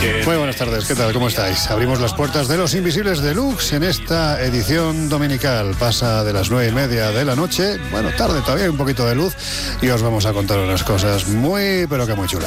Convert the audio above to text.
Muy buenas tardes, ¿qué tal? ¿Cómo estáis? Abrimos las puertas de Los Invisibles Deluxe en esta edición dominical. Pasa de las 9:30 de la noche, bueno, tarde todavía, hay un poquito de luz y os vamos a contar unas cosas muy, pero que muy chulas.